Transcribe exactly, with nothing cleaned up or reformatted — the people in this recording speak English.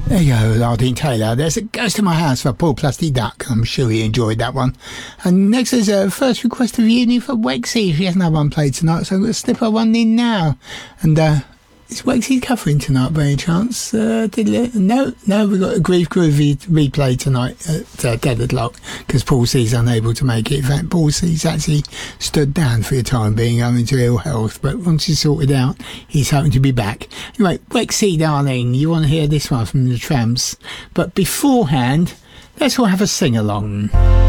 There you go, Lardine Taylor. There's a Ghost in My House for Paul Plusty Duck. I'm sure he enjoyed that one. And next is a first request of uni for Wexy. She hasn't had one played tonight, so I'm going to slip her one in now. And uh, is Wexy covering tonight by any chance? Uh, did it? No, no, we've got a Grief Groovy replay tonight at uh, ten o'clock because Paul C's unable to make it. In fact, Paul C's actually stood down for the time being owing to ill health, but once he's sorted out, he's hoping to be back. Anyway, Wexy, darling, you want to hear this one from the Tramps, but beforehand, let's all have a sing-along.